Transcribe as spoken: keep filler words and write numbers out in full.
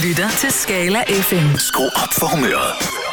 lytter til Skala F M. Skru op for humøret.